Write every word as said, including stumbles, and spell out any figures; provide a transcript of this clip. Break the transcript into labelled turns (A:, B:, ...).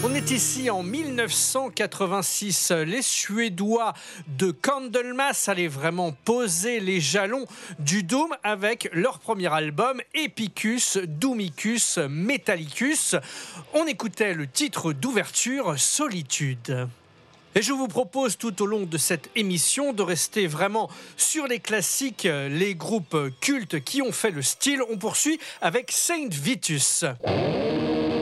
A: On est ici en mille neuf cent quatre-vingt-six. Les Suédois de Candlemass allaient vraiment poser les jalons du doom avec leur premier album Epicus Doomicus Metallicus. On écoutait le titre d'ouverture Solitude. Et je vous propose tout au long de cette émission de rester vraiment sur les classiques, les groupes cultes qui ont fait le style. On poursuit avec Saint Vitus.